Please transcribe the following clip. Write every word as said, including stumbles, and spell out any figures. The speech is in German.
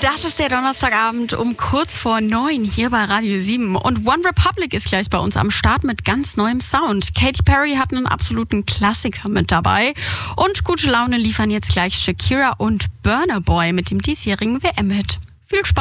Das ist der Donnerstagabend um kurz vor neun hier bei Radio sieben. Und One Republic ist gleich bei uns am Start mit ganz neuem Sound. Katy Perry hat einen absoluten Klassiker mit dabei. Und gute Laune liefern jetzt gleich Shakira und Burna Boy mit dem diesjährigen W M-Hit. Viel Spaß!